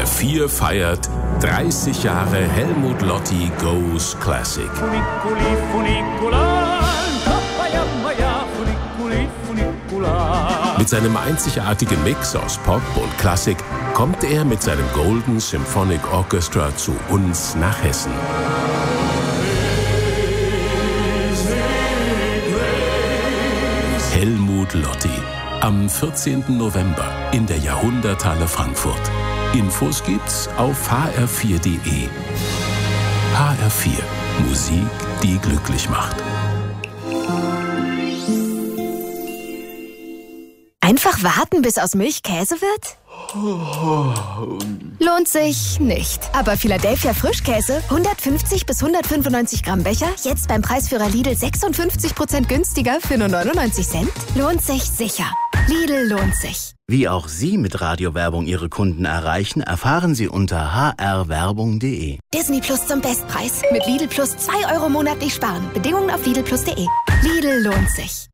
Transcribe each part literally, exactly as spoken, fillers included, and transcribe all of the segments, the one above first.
R vier feiert dreißig Jahre Helmut Lotti Goes Classic. Mit seinem einzigartigen Mix aus Pop und Klassik kommt er mit seinem Golden Symphonic Orchestra zu uns nach Hessen. Helmut Lotti. Am vierzehnten November in der Jahrhunderthalle Frankfurt. Infos gibt's auf h r vier punkt d e. H R vier. Musik, die glücklich macht. Einfach warten, bis aus Milch Käse wird? Lohnt sich nicht. Aber Philadelphia Frischkäse, hundertfünfzig bis hundertfünfundneunzig Gramm Becher, jetzt beim Preisführer Lidl sechsundfünfzig Prozent günstiger für nur neunundneunzig Cent? Lohnt sich sicher. Lidl lohnt sich. Wie auch Sie mit Radiowerbung Ihre Kunden erreichen, erfahren Sie unter h r werbung punkt d e. Disney Plus zum Bestpreis. Mit Lidl Plus zwei Euro monatlich sparen. Bedingungen auf lidl plus punkt d e. Lidl lohnt sich.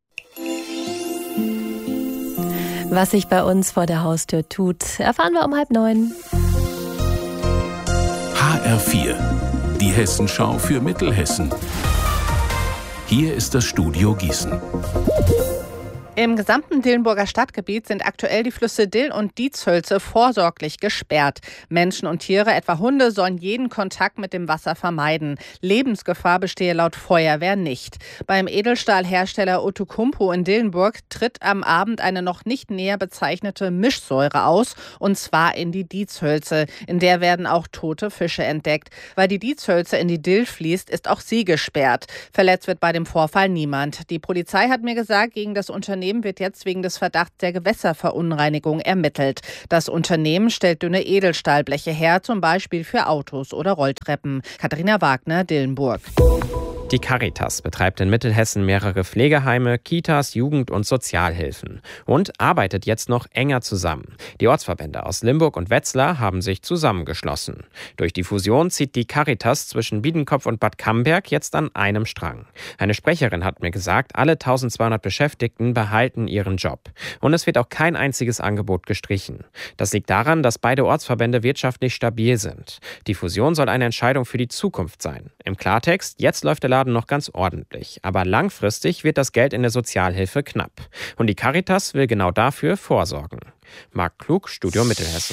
Was sich bei uns vor der Haustür tut, erfahren wir um halb neun. H R vier. Die Hessenschau für Mittelhessen. Hier ist das Studio Gießen. Im gesamten Dillenburger Stadtgebiet sind aktuell die Flüsse Dill und Dietshölze vorsorglich gesperrt. Menschen und Tiere, etwa Hunde, sollen jeden Kontakt mit dem Wasser vermeiden. Lebensgefahr bestehe laut Feuerwehr nicht. Beim Edelstahlhersteller Outokumpu in Dillenburg tritt am Abend eine noch nicht näher bezeichnete Mischsäure aus, und zwar in die Dietshölze. In der werden auch tote Fische entdeckt. Weil die Dietshölze in die Dill fließt, ist auch sie gesperrt. Verletzt wird bei dem Vorfall niemand. Die Polizei hat mir gesagt, gegen das Unternehmen wird jetzt wegen des Verdachts der Gewässerverunreinigung ermittelt. Das Unternehmen stellt dünne Edelstahlbleche her, zum Beispiel für Autos oder Rolltreppen. Katharina Wagner, Dillenburg. Die Caritas betreibt in Mittelhessen mehrere Pflegeheime, Kitas, Jugend- und Sozialhilfen und arbeitet jetzt noch enger zusammen. Die Ortsverbände aus Limburg und Wetzlar haben sich zusammengeschlossen. Durch die Fusion zieht die Caritas zwischen Biedenkopf und Bad Camberg jetzt an einem Strang. Eine Sprecherin hat mir gesagt, alle eintausendzweihundert Beschäftigten behalten ihren Job. Und es wird auch kein einziges Angebot gestrichen. Das liegt daran, dass beide Ortsverbände wirtschaftlich stabil sind. Die Fusion soll eine Entscheidung für die Zukunft sein. Im Klartext, jetzt läuft der Laden noch ganz ordentlich. Aber langfristig wird das Geld in der Sozialhilfe knapp. Und die Caritas will genau dafür vorsorgen. Marc Klug, Studio Mittelhessen.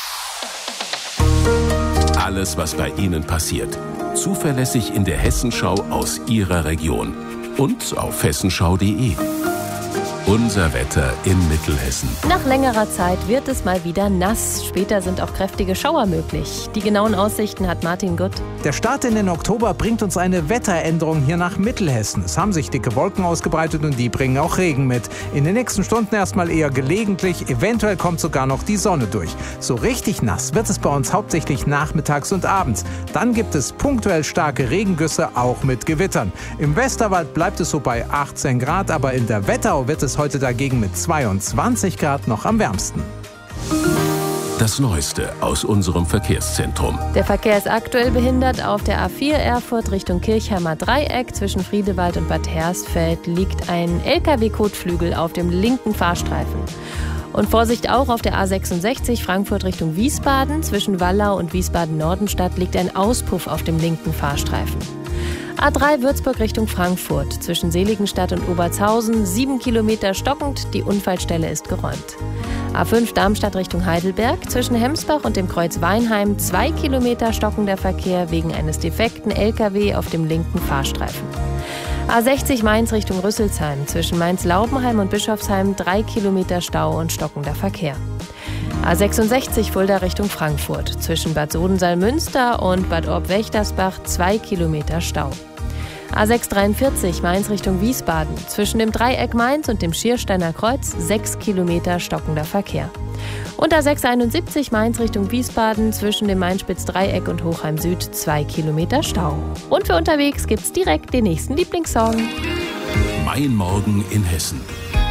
Alles, was bei Ihnen passiert. Zuverlässig in der Hessenschau aus Ihrer Region. Und auf hessenschau punkt d e. Unser Wetter in Mittelhessen. Nach längerer Zeit wird es mal wieder nass. Später sind auch kräftige Schauer möglich. Die genauen Aussichten hat Martin Gutt. Der Start in den Oktober bringt uns eine Wetteränderung hier nach Mittelhessen. Es haben sich dicke Wolken ausgebreitet und die bringen auch Regen mit. In den nächsten Stunden erstmal eher gelegentlich. Eventuell kommt sogar noch die Sonne durch. So richtig nass wird es bei uns hauptsächlich nachmittags und abends. Dann gibt es punktuell starke Regengüsse, auch mit Gewittern. Im Westerwald bleibt es so bei achtzehn Grad, aber in der Wetterau wird es heute dagegen mit zweiundzwanzig Grad noch am wärmsten. Das Neueste aus unserem Verkehrszentrum. Der Verkehr ist aktuell behindert. Auf der A vier Erfurt Richtung Kirchheimer Dreieck zwischen Friedewald und Bad Hersfeld liegt ein L K W-Kotflügel auf dem linken Fahrstreifen. Und Vorsicht auch auf der A sechsundsechzig Frankfurt Richtung Wiesbaden. Zwischen Wallau und Wiesbaden-Nordenstadt liegt ein Auspuff auf dem linken Fahrstreifen. A drei Würzburg Richtung Frankfurt. Zwischen Seligenstadt und Obertshausen sieben Kilometer stockend. Die Unfallstelle ist geräumt. A fünf Darmstadt Richtung Heidelberg. Zwischen Hemsbach und dem Kreuz Weinheim zwei Kilometer stockender Verkehr wegen eines defekten L K W auf dem linken Fahrstreifen. A sechzig Mainz Richtung Rüsselsheim. Zwischen Mainz-Laubenheim und Bischofsheim drei Kilometer Stau und stockender Verkehr. A sechsundsechzig Fulda Richtung Frankfurt. Zwischen Bad Sodensalmünster und Bad Orb-Wächtersbach zwei Kilometer Stau. A sechshundertdreiundvierzig Mainz Richtung Wiesbaden. Zwischen dem Dreieck Mainz und dem Schiersteiner Kreuz sechs Kilometer stockender Verkehr. Und A sechshunderteinundsiebzig Mainz Richtung Wiesbaden. Zwischen dem Mainspitz-Dreieck und Hochheim Süd zwei Kilometer Stau. Und für unterwegs gibt's direkt den nächsten Lieblingssong. Mein Morgen in Hessen.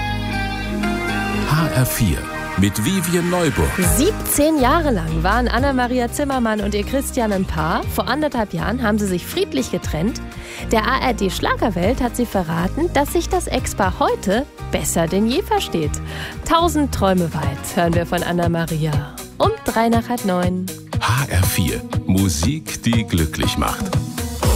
H R vier. Mit Vivian Neuburg. siebzehn Jahre lang waren Anna-Maria Zimmermann und ihr Christian ein Paar. Vor anderthalb Jahren haben sie sich friedlich getrennt. Der A R D-Schlagerwelt hat sie verraten, dass sich das Ex-Paar heute besser denn je versteht. Tausend Träume weit hören wir von Anna-Maria. um drei nach halb neun. H R vier. Musik, die glücklich macht.